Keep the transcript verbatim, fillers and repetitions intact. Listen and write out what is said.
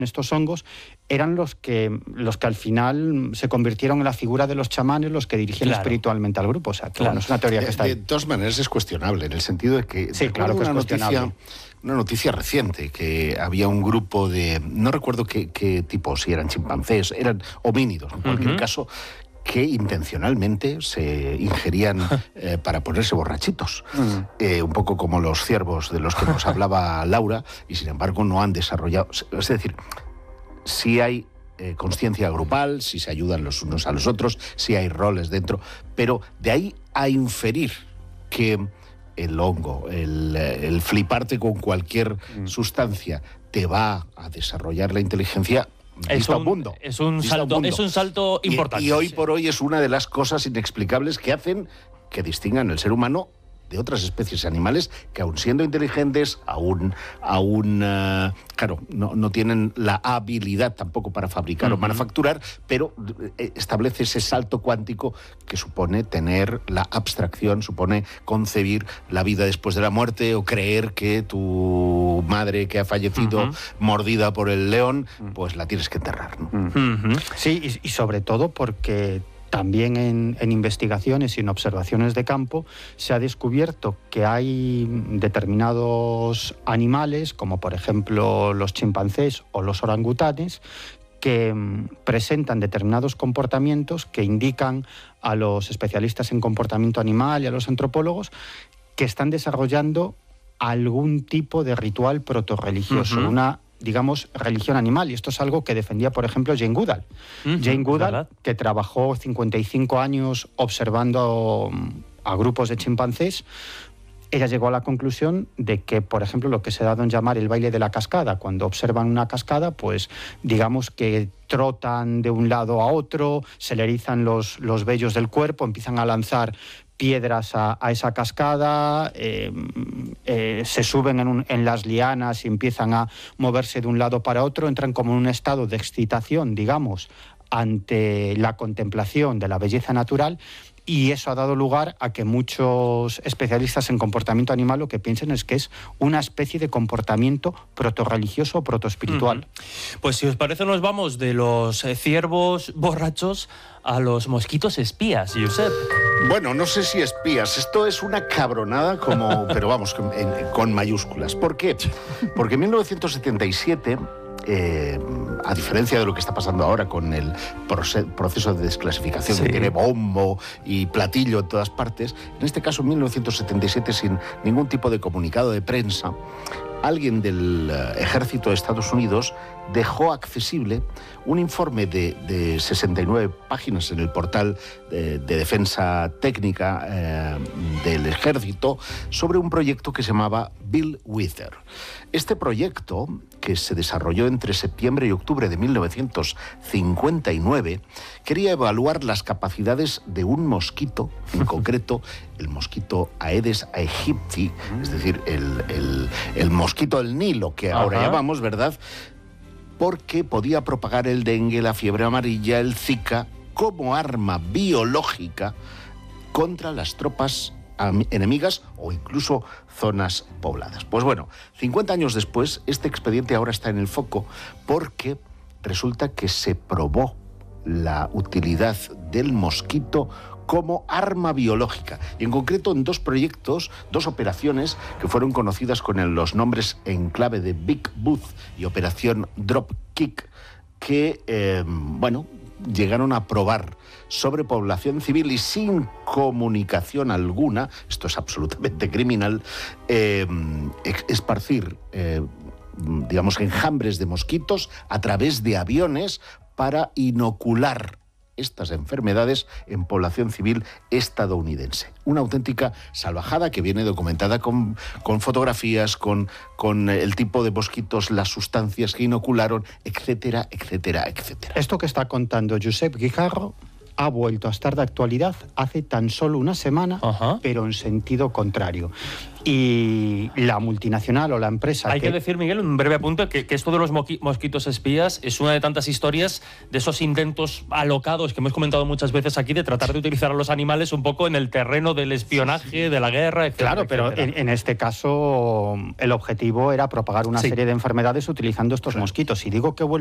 estos hongos eran los que los que al final se convirtieron en la figura de los chamanes, los que dirigían claro. espiritualmente al grupo. O sea, que claro. bueno, es una teoría que está ahí. De, de todas maneras es cuestionable, en el sentido de que... Sí, claro que es una cuestionable. Noticia, una noticia reciente, que había un grupo de... No recuerdo qué, qué tipo, si eran chimpancés, eran homínidos, en cualquier uh-huh. caso, que intencionalmente se ingerían eh, para ponerse borrachitos. Uh-huh. Eh, un poco como los ciervos de los que nos hablaba Laura, y sin embargo no han desarrollado... Es decir, si hay eh, consciencia grupal, si se ayudan los unos a los otros, si hay roles dentro, pero de ahí a inferir que el hongo, el, el fliparte con cualquier uh-huh. sustancia te va a desarrollar la inteligencia... Es un, mundo, es, un salto, mundo. es un salto importante. Y, y hoy por hoy es una de las cosas inexplicables que hacen que distingan el ser humano de otras especies animales que, aun siendo inteligentes, aún, aún uh, claro, no, no tienen la habilidad tampoco para fabricar uh-huh. o manufacturar, pero establece ese salto cuántico que supone tener la abstracción, supone concebir la vida después de la muerte o creer que tu madre que ha fallecido uh-huh. mordida por el león, pues la tienes que enterrar, ¿no? Uh-huh. Sí, y, y sobre todo porque... También en, en investigaciones y en observaciones de campo se ha descubierto que hay determinados animales, como por ejemplo los chimpancés o los orangutanes, que presentan determinados comportamientos que indican a los especialistas en comportamiento animal y a los antropólogos que están desarrollando algún tipo de ritual protorreligioso, uh-huh. una digamos, religión animal. Y esto es algo que defendía, por ejemplo, Jane Goodall. Uh-huh, Jane Goodall, ¿verdad? Que trabajó cincuenta y cinco años observando a grupos de chimpancés. Ella llegó a la conclusión de que, por ejemplo, lo que se ha dado en llamar el baile de la cascada, cuando observan una cascada, pues digamos que trotan de un lado a otro, se le erizan los, los vellos del cuerpo, empiezan a lanzar piedras a, a esa cascada, eh, eh, se suben en, un, en las lianas y empiezan a moverse de un lado para otro, entran como en un estado de excitación, digamos, ante la contemplación de la belleza natural, y eso ha dado lugar a que muchos especialistas en comportamiento animal lo que piensen es que es una especie de comportamiento protorreligioso o protoespiritual. Uh-huh. Pues si os parece nos vamos de los eh, ciervos borrachos a los mosquitos espías, Josep. Bueno, no sé si espías, esto es una cabronada como, pero vamos, con, en, con mayúsculas. ¿Por qué? Porque en mil novecientos setenta y siete... Eh, a diferencia de lo que está pasando ahora con el proceso de desclasificación sí. que tiene bombo y platillo en todas partes, en este caso en mil novecientos setenta y siete, sin ningún tipo de comunicado de prensa, alguien del uh, ejército de Estados Unidos dejó accesible un informe de, de sesenta y nueve páginas en el portal de, de defensa técnica eh, del ejército sobre un proyecto que se llamaba Bill Wither. Este proyecto, que se desarrolló entre septiembre y octubre de mil novecientos cincuenta y nueve, quería evaluar las capacidades de un mosquito, en concreto el mosquito Aedes aegypti, es decir, el, el, el mosquito del Nilo, que ahora Ajá. llamamos, ¿verdad?, porque podía propagar el dengue, la fiebre amarilla, el Zika, como arma biológica contra las tropas enemigas o incluso zonas pobladas. Pues bueno, cincuenta años después, este expediente ahora está en el foco porque resulta que se probó la utilidad del mosquito como arma biológica, y en concreto en dos proyectos, dos operaciones que fueron conocidas con el, los nombres en clave de Big Booth y Operación Dropkick, que, eh, bueno, llegaron a probar sobre población civil y sin comunicación alguna, esto es absolutamente criminal, eh, esparcir, eh, digamos, enjambres de mosquitos a través de aviones para inocular estas enfermedades en población civil estadounidense. Una auténtica salvajada que viene documentada con, con fotografías, con, con el tipo de mosquitos, las sustancias que inocularon, etcétera, etcétera, etcétera. Esto que está contando Josep Guijarro ha vuelto a estar de actualidad hace tan solo una semana, Ajá. pero en sentido contrario. Y la multinacional o la empresa... Hay que, que decir, Miguel, un breve apunte, que, que esto de los mosquitos espías es una de tantas historias de esos intentos alocados que hemos comentado muchas veces aquí de tratar de utilizar a los animales un poco en el terreno del espionaje, de la guerra, etcétera. Claro, pero en, en este caso el objetivo era propagar una sí. serie de enfermedades utilizando estos sí. mosquitos. Y digo que